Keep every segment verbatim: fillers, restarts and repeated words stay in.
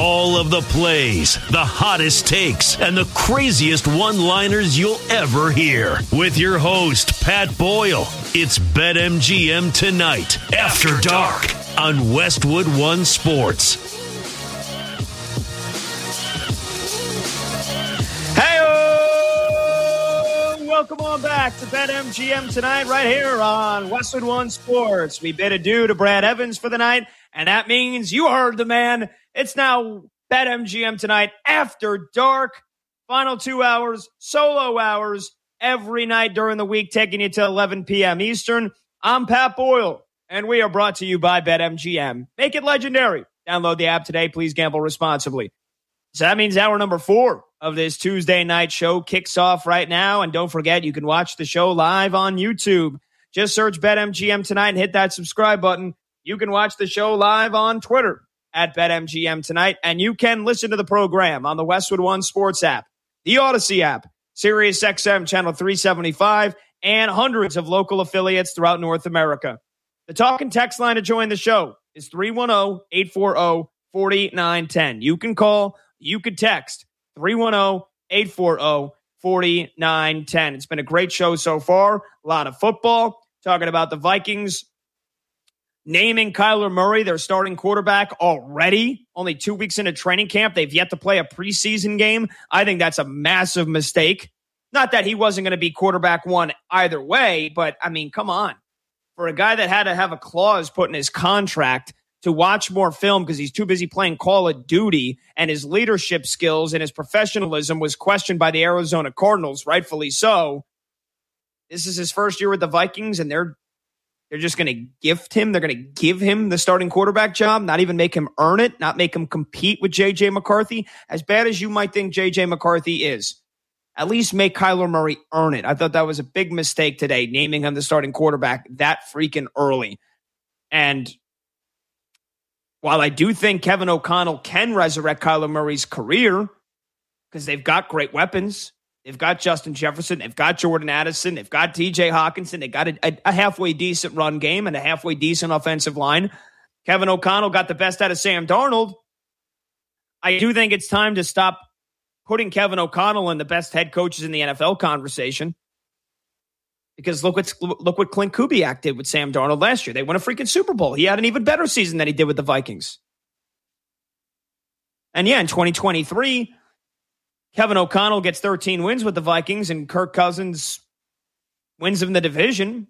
All of the plays, the hottest takes, and the craziest one-liners you'll ever hear. With your host, Pat Boyle. It's BetMGM Tonight, After Dark, on Westwood One Sports. Hey, welcome on back to BetMGM Tonight, right here on Westwood One Sports. We bid adieu to Brad Evans for the night, and that means you heard the man. It's now BetMGM Tonight, After Dark. Final two hours, solo hours, every night during the week, taking you to eleven p.m. Eastern. I'm Pat Boyle, and we are brought to you by BetMGM. Make it legendary. Download the app today. Please gamble responsibly. So that means hour number four of this Tuesday night show kicks off right now. And don't forget, you can watch the show live on YouTube. Just search BetMGM Tonight and hit that subscribe button. You can watch the show live on Twitter at BetMGM Tonight. And you can listen to the program on the Westwood One Sports app, the Odyssey app, Sirius X M Channel three seventy-five, and hundreds of local affiliates throughout North America. The talk and text line to join the show is three one zero, eight four zero, four nine one zero. You can call, you can text three one zero, eight four zero, four nine one zero. It's been a great show so far. A lot of football, talking about the Vikings naming Kyler Murray their starting quarterback already. Only two weeks into training camp. They've yet to play a preseason game. I think that's a massive mistake. Not that he wasn't going to be quarterback one either way, but, I mean, come on. For a guy that had to have a clause put in his contract to watch more film because he's too busy playing Call of Duty, and his leadership skills and his professionalism was questioned by the Arizona Cardinals, rightfully so. This is his first year with the Vikings, and they're They're just going to gift him. They're going to give him the starting quarterback job, not even make him earn it, not make him compete with J J. McCarthy. As bad as you might think J J. McCarthy is, at least make Kyler Murray earn it. I thought that was a big mistake today, naming him the starting quarterback that freaking early. And while I do think Kevin O'Connell can resurrect Kyler Murray's career because they've got great weapons, they've got Justin Jefferson. They've got Jordan Addison. They've got T J Hawkinson. They got a, a, a halfway decent run game and a halfway decent offensive line. Kevin O'Connell got the best out of Sam Darnold. I do think it's time to stop putting Kevin O'Connell in the best head coaches in the N F L conversation. Because look what, look what Clint Kubiak did with Sam Darnold last year. They won a freaking Super Bowl. He had an even better season than he did with the Vikings. And yeah, in twenty twenty-three... Kevin O'Connell gets thirteen wins with the Vikings, and Kirk Cousins wins in the division.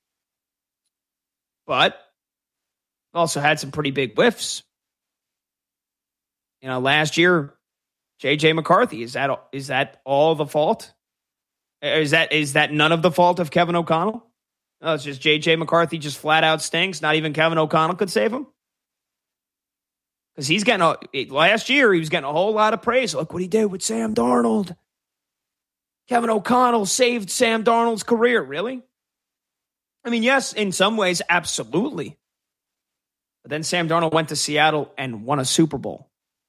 But also had some pretty big whiffs. You know, last year, J J. McCarthy, is that is that all the fault? Is that is that none of the fault of Kevin O'Connell? No, it's just J J. McCarthy just flat out stinks. Not even Kevin O'Connell could save him. Because he's getting, a, last year, he was getting a whole lot of praise. Look what he did with Sam Darnold. Kevin O'Connell saved Sam Darnold's career. Really? I mean, yes, in some ways, absolutely. But then Sam Darnold went to Seattle and won a Super Bowl.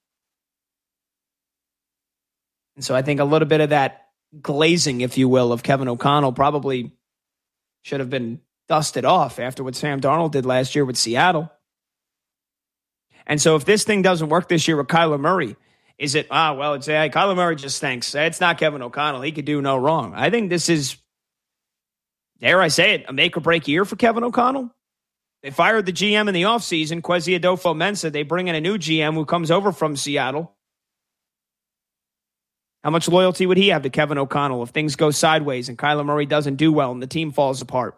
And so I think a little bit of that glazing, if you will, of Kevin O'Connell probably should have been dusted off after what Sam Darnold did last year with Seattle. And so if this thing doesn't work this year with Kyler Murray, is it, ah, well, it's, hey, Kyler Murray just stinks. It's not Kevin O'Connell. He could do no wrong. I think this is, dare I say it, a make or break year for Kevin O'Connell. They fired the G M in the offseason, Kwesi Adofo-Mensah. They bring in a new G M who comes over from Seattle. How much loyalty would he have to Kevin O'Connell if things go sideways and Kyler Murray doesn't do well and the team falls apart?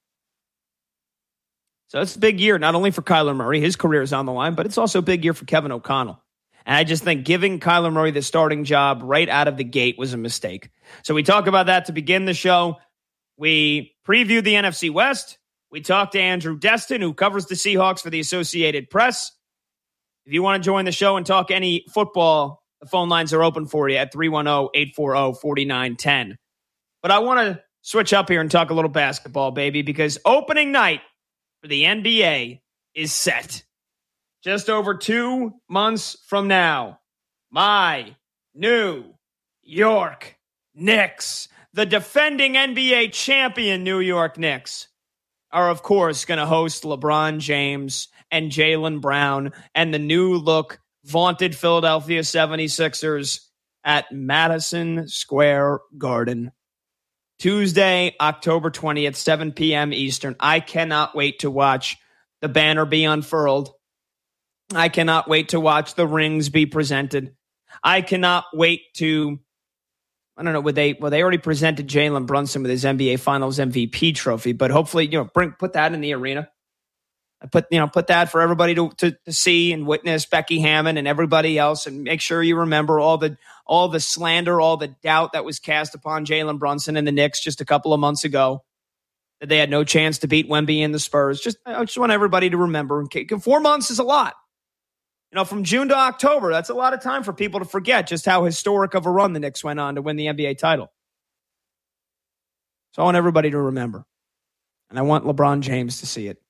So it's a big year, not only for Kyler Murray, his career is on the line, but it's also a big year for Kevin O'Connell. And I just think giving Kyler Murray the starting job right out of the gate was a mistake. So we talk about that to begin the show. We preview the N F C West. We talk to Andrew Destin, who covers the Seahawks for the Associated Press. If you want to join the show and talk any football, the phone lines are open for you at three one zero, eight four zero, four nine one zero. But I want to switch up here and talk a little basketball, baby, because opening night for the N B A is set. Just over two months from now, my New York Knicks, the defending N B A champion New York Knicks, are, of course, going to host LeBron James and Jaylen Brown and the new look vaunted Philadelphia seventy-sixers at Madison Square Garden. Tuesday, October twentieth, seven p.m. Eastern. I cannot wait to watch the banner be unfurled. I cannot wait to watch the rings be presented. I cannot wait to, I don't know, would they, well, they already presented Jalen Brunson with his N B A Finals M V P trophy, but hopefully, you know, bring, put that in the arena. I put, you know, put that for everybody to, to, to see and witness, Becky Hammon and everybody else, and make sure you remember all the, all the slander, all the doubt that was cast upon Jalen Brunson and the Knicks just a couple of months ago, that they had no chance to beat Wemby and the Spurs. Just, I just want everybody to remember. Okay, four months is a lot. You know, from June to October, that's a lot of time for people to forget just how historic of a run the Knicks went on to win the N B A title. So I want everybody to remember. And I want LeBron James to see it.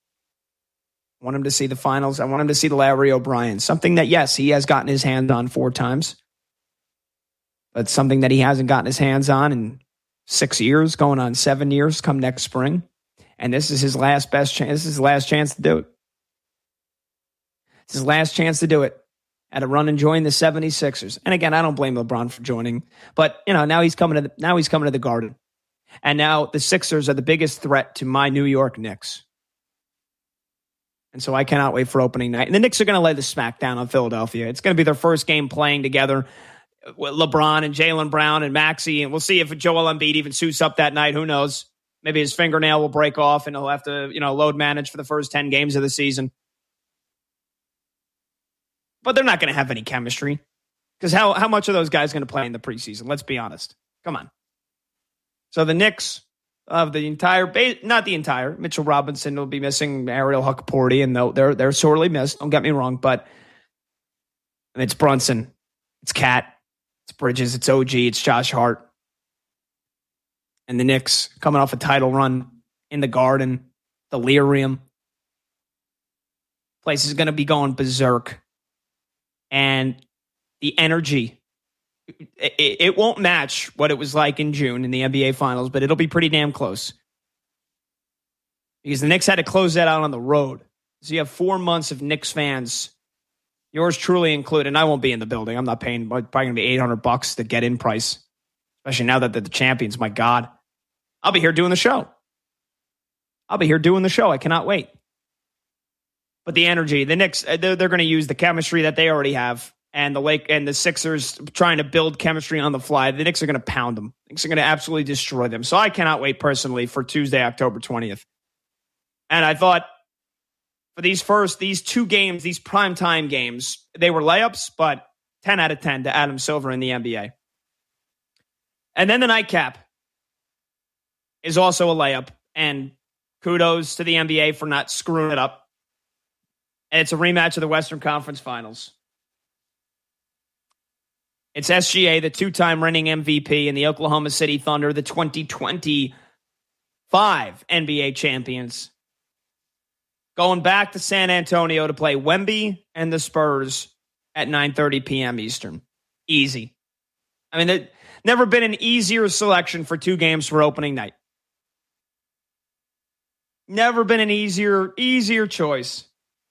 I want him to see the finals. I want him to see the Larry O'Brien. Something that, yes, he has gotten his hand on four times. But something that he hasn't gotten his hands on in six years, going on seven years come next spring. And this is his last best chance. This is his last chance to do it. It's his last chance to do it. At a run and join the seventy-sixers. And again, I don't blame LeBron for joining. But, you know, now he's coming to the, now he's coming to the Garden. And now the Sixers are the biggest threat to my New York Knicks. And so I cannot wait for opening night. And the Knicks are going to lay the smack down on Philadelphia. It's going to be their first game playing together with LeBron and Jaylen Brown and Maxey. And we'll see if Joel Embiid even suits up that night. Who knows? Maybe his fingernail will break off and he'll have to, you know, load manage for the first ten games of the season. But they're not going to have any chemistry. Because how, how much are those guys going to play in the preseason? Let's be honest. Come on. So the Knicks of the entire, not the entire, Mitchell Robinson will be missing Ariel Huckporty, and they're, they're sorely missed. Don't get me wrong, but it's Brunson, it's Cat, it's Bridges, it's O G, it's Josh Hart. And the Knicks coming off a title run in the Garden, delirium. Place is going to be going berserk. And the energy, it, it won't match what it was like in June in the N B A Finals, but it'll be pretty damn close. Because the Knicks had to close that out on the road. So you have four months of Knicks fans, yours truly included, and I won't be in the building. I'm not paying, probably going to be eight hundred bucks to get in price, especially now that they're the champions. My God. I'll be here doing the show. I'll be here doing the show. I cannot wait. But the energy, the Knicks, they're, they're going to use the chemistry that they already have, and the Lake and the Sixers trying to build chemistry on the fly. The Knicks are going to pound them. The Knicks are going to absolutely destroy them. So I cannot wait personally for Tuesday, October twentieth. And I thought for these first, these two games, these primetime games, they were layups, but ten out of ten to Adam Silver in the N B A. And then the nightcap is also a layup, and kudos to the N B A for not screwing it up. And it's a rematch of the Western Conference Finals. It's S G A, the two-time reigning M V P, and the Oklahoma City Thunder, the twenty twenty-five N B A champions, going back to San Antonio to play Wemby and the Spurs at nine thirty p.m. Eastern. Easy. I mean, there's never been an easier selection for two games for opening night. Never been an easier, easier choice.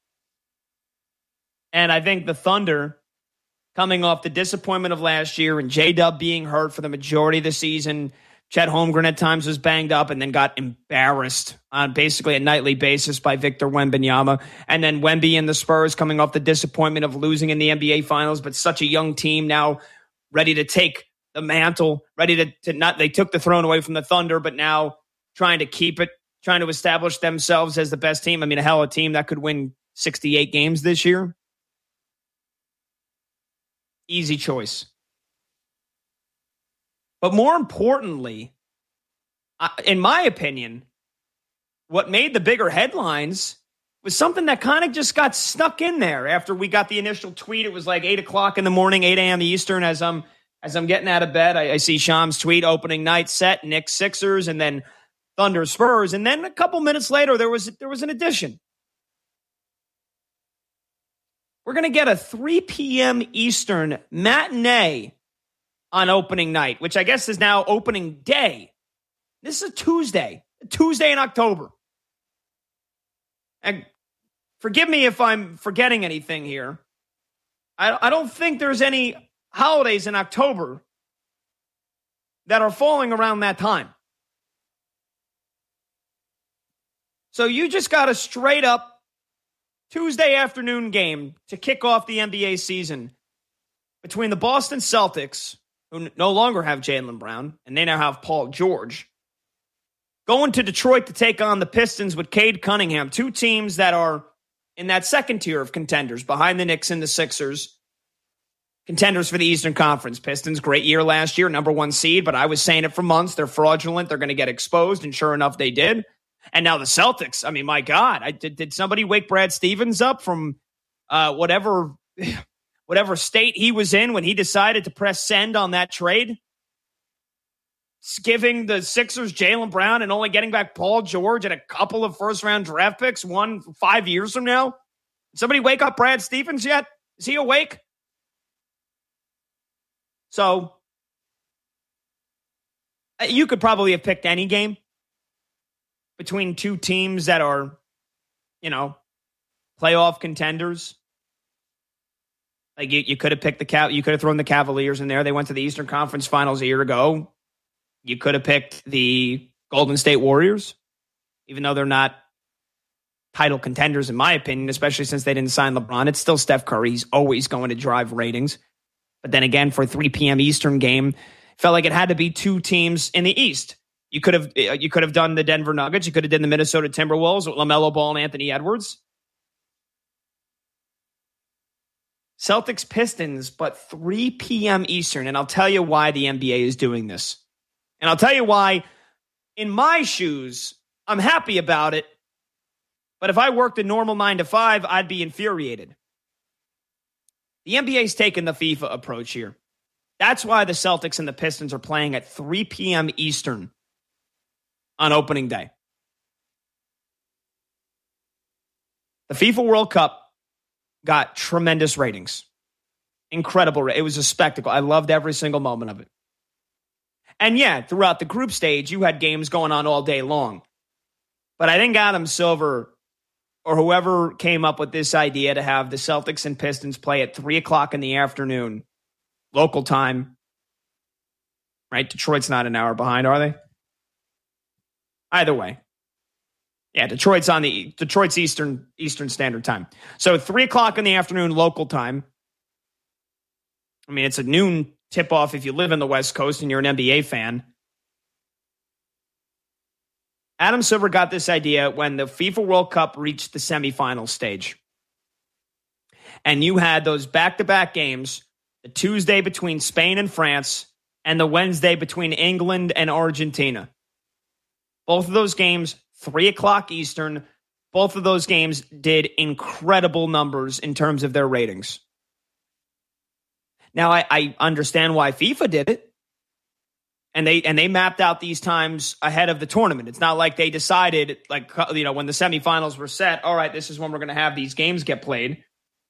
And I think the Thunder, coming off the disappointment of last year and J-Dub being hurt for the majority of the season, Chet Holmgren at times was banged up and then got embarrassed on basically a nightly basis by Victor Wembanyama. And then Wemby and the Spurs coming off the disappointment of losing in the N B A Finals, but such a young team now ready to take the mantle, ready to, to not, they took the throne away from the Thunder, but now trying to keep it, trying to establish themselves as the best team. I mean, a hell of a team that could win sixty-eight games this year. Easy choice. But more importantly, in my opinion, what made the bigger headlines was something that kind of just got snuck in there after we got the initial tweet. It was like eight o'clock in the morning, eight a.m. Eastern. As I'm as I'm getting out of bed, I, I see Sham's tweet, opening night set, Knicks Sixers, and then Thunder Spurs. And then a couple minutes later, there was there was an addition. We're going to get a three p.m. Eastern matinee on opening night, which I guess is now opening day. This is a Tuesday, a Tuesday in October. And forgive me if I'm forgetting anything here, I, I don't think there's any holidays in October that are falling around that time. So you just got a straight up Tuesday afternoon game to kick off the N B A season between the Boston Celtics, who no longer have Jaylen Brown, and they now have Paul George, going to Detroit to take on the Pistons with Cade Cunningham, two teams that are in that second tier of contenders behind the Knicks and the Sixers. Contenders for the Eastern Conference. Pistons, great year last year, number one seed, but I was saying it for months. They're fraudulent. They're going to get exposed, and sure enough, they did. And now the Celtics, I mean, my God, I, did, did somebody wake Brad Stevens up from uh, whatever, whatever state he was in when he decided to press send on that trade? Giving the Sixers Jaylen Brown and only getting back Paul George and a couple of first-round draft picks, one five years from now? Somebody wake up Brad Stevens yet? Is he awake? So, you could probably have picked any game between two teams that are, you know, playoff contenders. Like, you, you could have picked the Cav- you could have thrown the Cavaliers in there. They went to the Eastern Conference Finals a year ago. You could have picked the Golden State Warriors, even though they're not title contenders, in my opinion, especially since they didn't sign LeBron. It's still Steph Curry. He's always going to drive ratings. But then again, for a three p.m. Eastern game, felt like it had to be two teams in the East. You could have you could have done the Denver Nuggets. You could have done the Minnesota Timberwolves with LaMelo Ball and Anthony Edwards. Celtics Pistons, but three p.m. Eastern. And I'll tell you why the N B A is doing this. And I'll tell you why, in my shoes, I'm happy about it. But if I worked a normal nine to five, I'd be infuriated. The N B A's taken the FIFA approach here. That's why the Celtics and the Pistons are playing at three p.m. Eastern on opening day. The FIFA World Cup got tremendous ratings. Incredible. It was a spectacle. I loved every single moment of it. And yeah, throughout the group stage, you had games going on all day long. But I think Adam Silver, or whoever came up with this idea to have the Celtics and Pistons play at three o'clock in the afternoon, local time, right? Detroit's not an hour behind, are they? Either way. Yeah, Detroit's on the Detroit's Eastern Eastern Standard Time. So three o'clock in the afternoon, local time. I mean, it's a noon tip-off if you live in the West Coast and you're an N B A fan. Adam Silver got this idea when the FIFA World Cup reached the semifinal stage. And you had those back-to-back games, the Tuesday between Spain and France, and the Wednesday between England and Argentina. Both of those games, three o'clock Eastern, both of those games did incredible numbers in terms of their ratings. Now, I, I understand why FIFA did it. And they and they mapped out these times ahead of the tournament. It's not like they decided, like, you know, when the semifinals were set, all right, this is when we're going to have these games get played.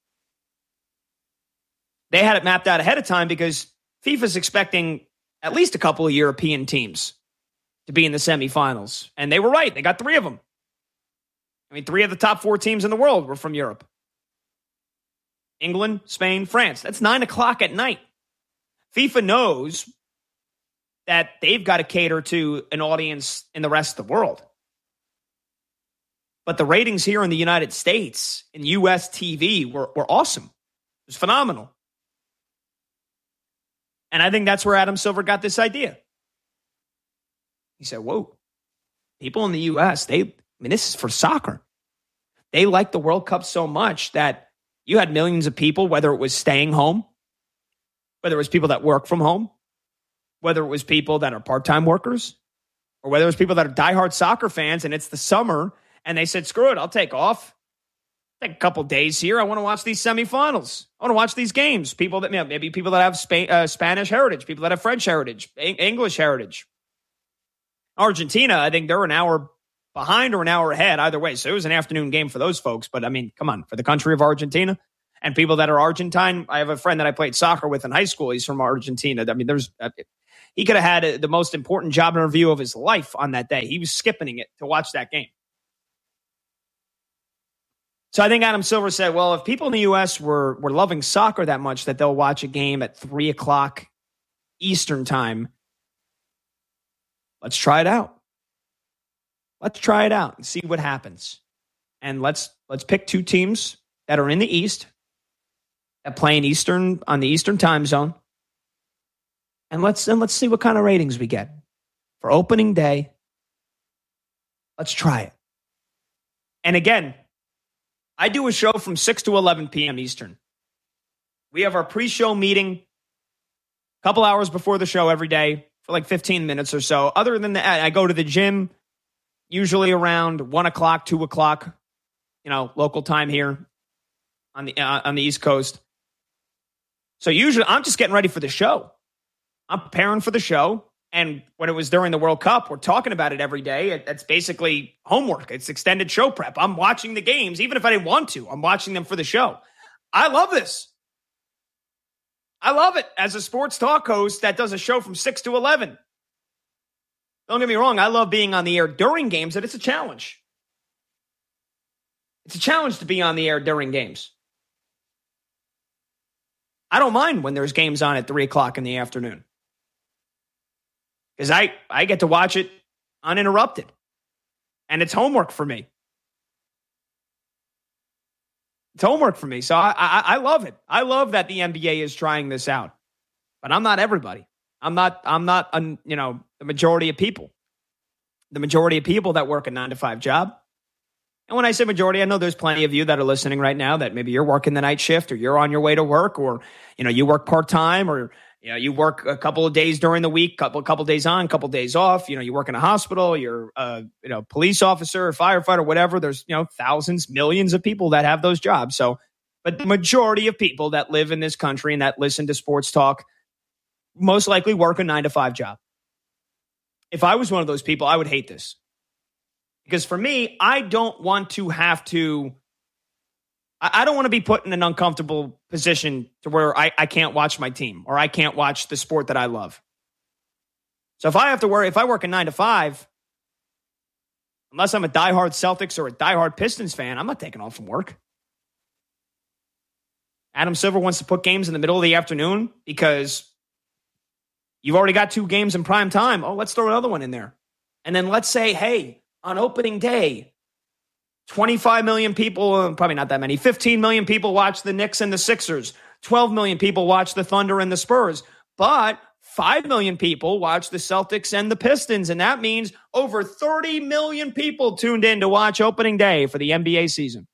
They had it mapped out ahead of time because FIFA's expecting at least a couple of European teams to be in the semifinals. And they were right. They got three of them. I mean, three of the top four teams in the world were from Europe. England, Spain, France. That's nine o'clock at night. FIFA knows that they've got to cater to an audience in the rest of the world. But the ratings here in the United States, in U S T V, were, were awesome. It was phenomenal. And I think that's where Adam Silver got this idea. He said, whoa, people in the U S, they, I mean, this is for soccer. They like the World Cup so much that you had millions of people, whether it was staying home, whether it was people that work from home, whether it was people that are part-time workers, or whether it was people that are diehard soccer fans and it's the summer and they said, screw it, I'll take off. Take a couple days here. I want to watch these semifinals. I want to watch these games. People that, you know, maybe people that have Spa- uh, Spanish heritage, people that have French heritage, a- English heritage. Argentina, I think they're an hour behind or an hour ahead, either way. So it was an afternoon game for those folks. But I mean, come on, for the country of Argentina and people that are Argentine. I have a friend that I played soccer with in high school. He's from Argentina. I mean, there's uh, he could have had a, the most important job interview of his life on that day. He was skipping it to watch that game. So I think Adam Silver said, well, if people in the U S were were loving soccer that much that they'll watch a game at three o'clock Eastern time, let's try it out. Let's try it out and see what happens. And let's let's pick two teams that are in the East that play in Eastern on the Eastern time zone. And let's and let's see what kind of ratings we get for opening day. Let's try it. And again, I do a show from six to eleven p.m. Eastern. We have our pre-show meeting a couple hours before the show every day for like fifteen minutes or so. Other than that, I go to the gym usually around one o'clock, two o'clock, you know, local time here on the uh, on the East Coast. So usually I'm just getting ready for the show. I'm preparing for the show. And when it was during the World Cup, we're talking about it every day. It's basically homework. It's extended show prep. I'm watching the games, even if I didn't want to. I'm watching them for the show. I love this. I love it as a sports talk host that does a show from six to eleven. Don't get me wrong. I love being on the air during games, and it's a challenge. It's a challenge to be on the air during games. I don't mind when there's games on at three o'clock in the afternoon. Because I, I get to watch it uninterrupted. And it's homework for me. It's homework for me. So I, I, I love it. I love that the N B A is trying this out. But I'm not everybody. I'm not, I'm not, un, you know, the majority of people. The majority of people that work a nine to five job. And when I say majority, I know there's plenty of you that are listening right now that maybe you're working the night shift or you're on your way to work or, you know, you work part-time or, you know, you work a couple of days during the week, couple couple days on, couple of days off. You know, you work in a hospital, you're a you know police officer, or firefighter, whatever. There's you know thousands, millions of people that have those jobs. So, but the majority of people that live in this country and that listen to sports talk most likely work a nine to five job. If I was one of those people, I would hate this because for me, I don't want to have to. I don't want to be put in an uncomfortable position to where I, I can't watch my team or I can't watch the sport that I love. So if I have to worry, if I work a nine to five, unless I'm a diehard Celtics or a diehard Pistons fan, I'm not taking off from work. Adam Silver wants to put games in the middle of the afternoon because you've already got two games in prime time. Oh, let's throw another one in there. And then let's say, hey, on opening day, twenty-five million people, probably not that many, fifteen million people watch the Knicks and the Sixers. twelve million people watch the Thunder and the Spurs. But five million people watch the Celtics and the Pistons. And that means over thirty million people tuned in to watch opening day for the N B A season.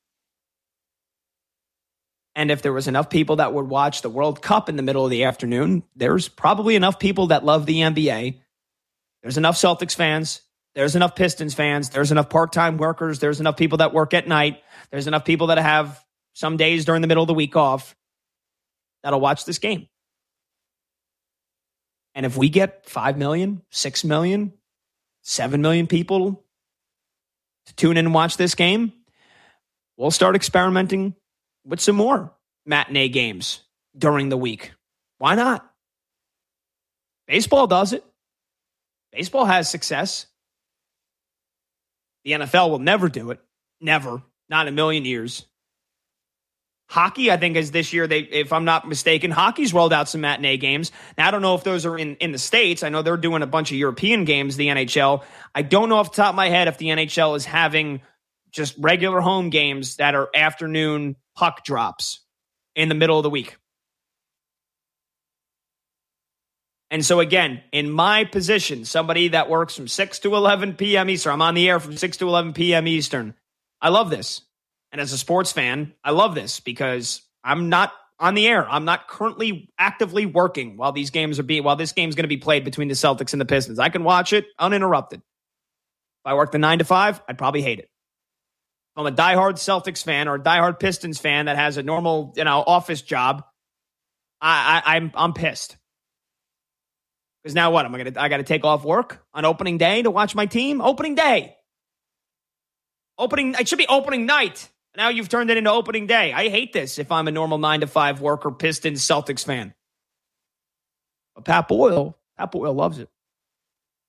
And if there was enough people that would watch the World Cup in the middle of the afternoon, there's probably enough people that love the N B A. There's enough Celtics fans. There's enough Pistons fans. There's enough part-time workers. There's enough people that work at night. There's enough people that have some days during the middle of the week off that'll watch this game. And if we get five million, six million, seven million people to tune in and watch this game, we'll start experimenting with some more matinee games during the week. Why not? Baseball does it. Baseball has success. The N F L will never do it. Never. Not in a million years. Hockey, I think, is this year, they, if I'm not mistaken, hockey's rolled out some matinee games. Now, I don't know if those are in, in the States. I know they're doing a bunch of European games, the N H L. I don't know off the top of my head if the N H L is having just regular home games that are afternoon puck drops in the middle of the week. And so again, in my position, somebody that works from six to eleven p.m. Eastern, I'm on the air from six to eleven p.m. Eastern. I love this. And as a sports fan, I love this because I'm not on the air. I'm not currently actively working while these games are being, while this game's going to be played between the Celtics and the Pistons. I can watch it uninterrupted. If I work the nine to five, I'd probably hate it. If I'm a diehard Celtics fan or a diehard Pistons fan that has a normal, you know, office job, I, I I'm I'm pissed. Because now what? Am I gonna? I got to take off work on opening day to watch my team. Opening day, opening. It should be opening night. Now you've turned it into opening day. I hate this. If I'm a normal nine to five worker, Pistons, Celtics fan, but Pat Boyle, Pat Boyle loves it.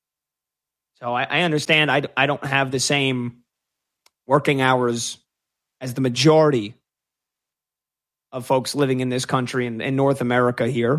So I, I understand. I I don't have the same working hours as the majority of folks living in this country and in, in North America here.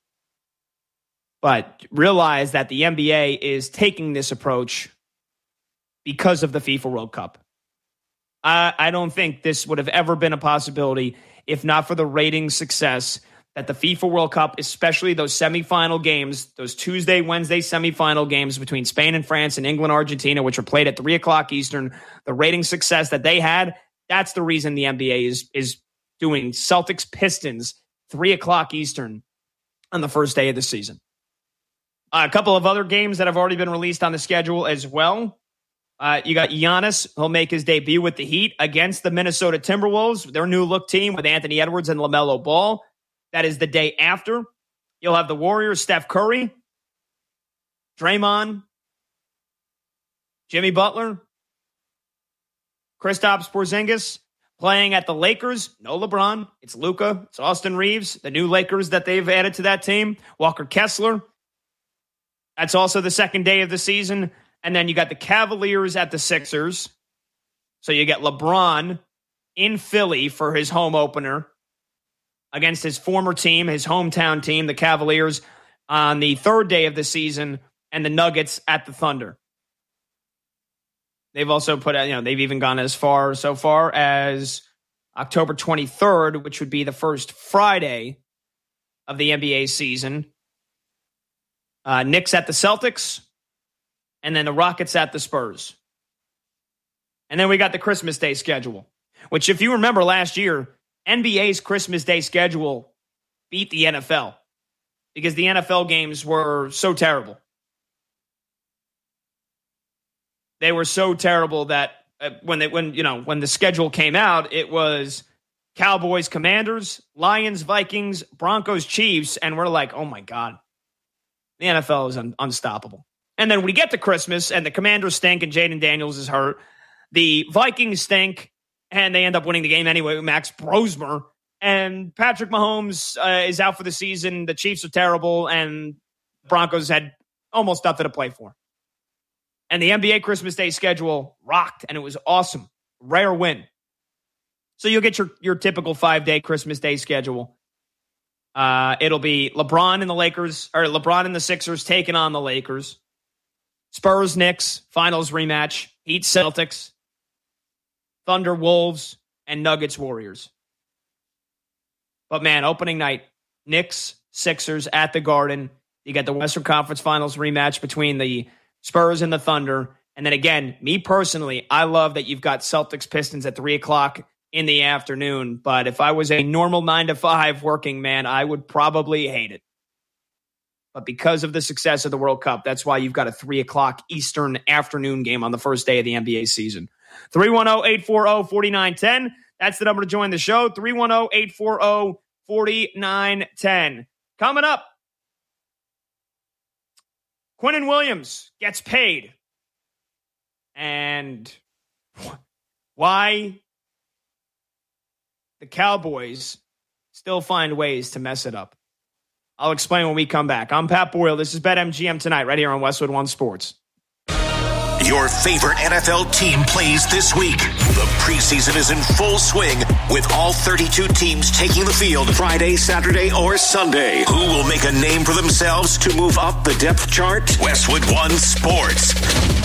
But realize that the N B A is taking this approach because of the FIFA World Cup. I, I don't think this would have ever been a possibility if not for the rating success that the FIFA World Cup, especially those semifinal games, those Tuesday, Wednesday semifinal games between Spain and France and England, Argentina, which were played at three o'clock Eastern, the rating success that they had, that's the reason the N B A is, is doing Celtics Pistons three o'clock Eastern on the first day of the season. Uh, a couple of other games that have already been released on the schedule as well. Uh, you got Giannis. He'll make his debut with the Heat against the Minnesota Timberwolves, their new look team with Anthony Edwards and LaMelo Ball. That is the day after. You'll have the Warriors, Steph Curry, Draymond, Jimmy Butler, Kristaps Porzingis playing at the Lakers. No LeBron. It's Luka. It's Austin Reeves, the new Lakers that they've added to that team. Walker Kessler. That's also the second day of the season. And then you got the Cavaliers at the Sixers. So you get LeBron in Philly for his home opener against his former team, his hometown team, the Cavaliers, on the third day of the season, and the Nuggets at the Thunder. They've also put out, you know, they've even gone as far so far as October twenty-third, which would be the first Friday of the N B A season. Uh, Knicks at the Celtics, and then the Rockets at the Spurs. And then we got the Christmas Day schedule, which if you remember last year, N B A's Christmas Day schedule beat the N F L because the N F L games were so terrible. They were so terrible that uh, when they when you know when the schedule came out, it was Cowboys, Commanders, Lions, Vikings, Broncos, Chiefs, and we're like, oh my God, the N F L is un- unstoppable. And then we get to Christmas, and the Commanders stink, and Jaden Daniels is hurt. The Vikings stink, and they end up winning the game anyway with Max Brosmer. And Patrick Mahomes uh, is out for the season. The Chiefs are terrible, and Broncos had almost nothing to play for. And the N B A Christmas Day schedule rocked, and it was awesome. Rare win. So you'll get your, your typical five-day Christmas Day schedule. Uh, it'll be LeBron and the Lakers, or LeBron and the Sixers taking on the Lakers. Spurs, Knicks, finals rematch. Heat, Celtics. Thunder, Wolves, and Nuggets, Warriors. But man, opening night, Knicks, Sixers at the Garden. You got the Western Conference Finals rematch between the Spurs and the Thunder. And then again, me personally, I love that you've got Celtics Pistons at three o'clock in the afternoon. But if I was a normal nine to five working man, I would probably hate it. But because of the success of the World Cup, that's why you've got a three o'clock Eastern afternoon game on the first day of the N B A season. three one zero, eight four zero, four nine one zero. That's the number to join the show. three one zero, eight four zero, four nine one zero. Coming up, Quinnen Williams gets paid. And why the Cowboys still find ways to mess it up. I'll explain when we come back. I'm Pat Boyle. This is BetMGM Tonight right here on Westwood One Sports. Your favorite N F L team plays this week. The preseason is in full swing with all thirty-two teams taking the field Friday, Saturday, or Sunday. Who will make a name for themselves to move up the depth chart? Westwood One Sports.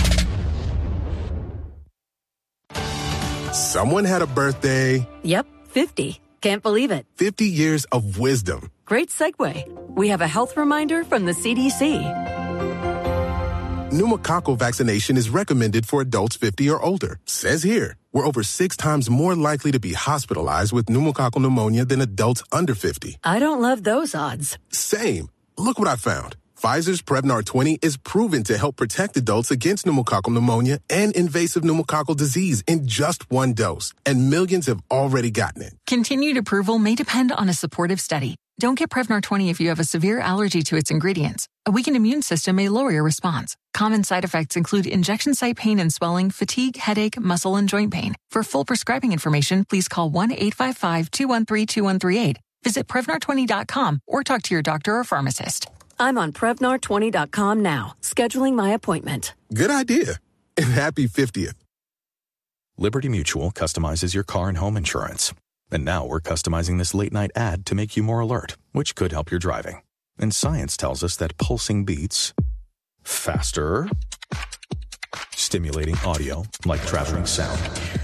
Someone had a birthday. Yep, fifty. Can't believe it. fifty years of wisdom. Great segue. We have a health reminder from the C D C. Pneumococcal vaccination is recommended for adults fifty or older. Says here, we're over six times more likely to be hospitalized with pneumococcal pneumonia than adults under fifty. I don't love those odds. Same. Look what I found. Pfizer's Prevnar twenty is proven to help protect adults against pneumococcal pneumonia and invasive pneumococcal disease in just one dose. And millions have already gotten it. Continued approval may depend on a supportive study. Don't get Prevnar twenty if you have a severe allergy to its ingredients. A weakened immune system may lower your response. Common side effects include injection site pain and swelling, fatigue, headache, muscle, and joint pain. For full prescribing information, please call one eight five five, two one three, two one three eight. Visit Prevnar twenty dot com or talk to your doctor or pharmacist. I'm on Prevnar twenty dot com now, scheduling my appointment. Good idea. And happy fiftieth. Liberty Mutual customizes your car and home insurance. And now we're customizing this late-night ad to make you more alert, which could help your driving. And science tells us that pulsing beats faster, stimulating audio like traveling sound,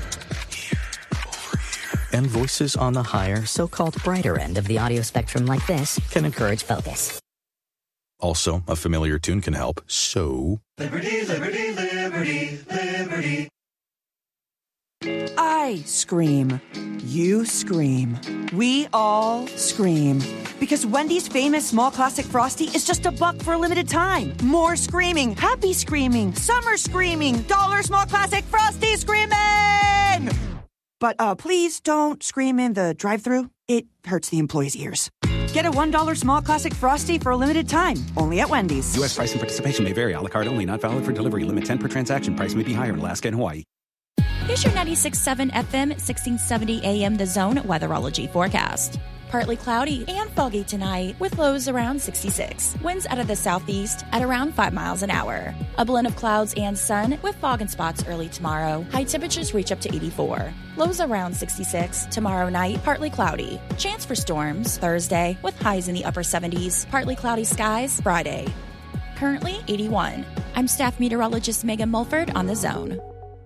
and voices on the higher, so-called brighter end of the audio spectrum like this can encourage focus. Also, a familiar tune can help, so... Liberty, liberty, liberty, liberty. I scream. You scream. We all scream. Because Wendy's famous small classic Frosty is just a buck for a limited time. More screaming, happy screaming, summer screaming, dollar small classic Frosty screaming! But uh, please don't scream in the drive-thru. It hurts the employees' ears. Get a one dollar small classic Frosty for a limited time, only at Wendy's. U S price and participation may vary. A la carte only. Not valid for delivery. Limit ten per transaction. Price may be higher in Alaska and Hawaii. Here's your ninety-six point seven F M, sixteen seventy A M The Zone weatherology forecast. Partly cloudy and foggy tonight with lows around sixty-six. Winds out of the southeast at around five miles an hour. A blend of clouds and sun with fog in spots early tomorrow. High temperatures reach up to eighty-four. Lows around sixty-six. Tomorrow night, partly cloudy. Chance for storms Thursday with highs in the upper seventies. Partly cloudy skies Friday. Currently eighty-one. I'm staff meteorologist Megan Mulford on The Zone.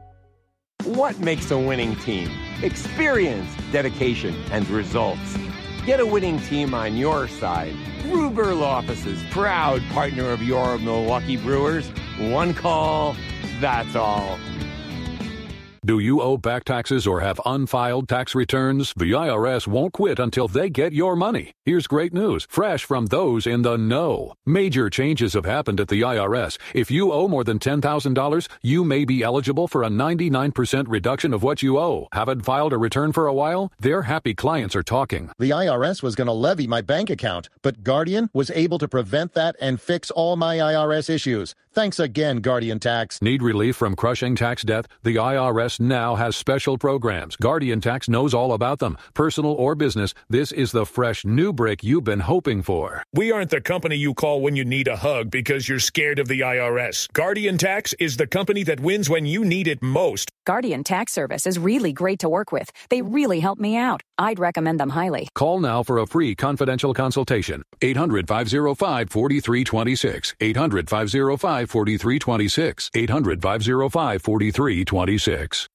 What makes a winning team? Experience, dedication, and results. Get a winning team on your side. Ruberl Offices, proud partner of your Milwaukee Brewers. One call, that's all. Do you owe back taxes or have unfiled tax returns? The I R S won't quit until they get your money. Here's great news, fresh from those in the know. Major changes have happened at the I R S. If you owe more than ten thousand dollars, you may be eligible for a ninety-nine percent reduction of what you owe. Haven't filed a return for a while? Their happy clients are talking. The I R S was going to levy my bank account, but Guardian was able to prevent that and fix all my I R S issues. Thanks again, Guardian Tax. Need relief from crushing tax debt? The I R S now has special programs. Guardian Tax knows all about them. Personal or business, this is the fresh new break you've been hoping for. We aren't the company you call when you need a hug because you're scared of the I R S. Guardian Tax is the company that wins when you need it most. Guardian Tax Service is really great to work with. They really help me out. I'd recommend them highly. Call now for a free confidential consultation. eight hundred, five oh five, four three two six. eight hundred, five oh five, four three two six. eight hundred, five oh five, four three two six.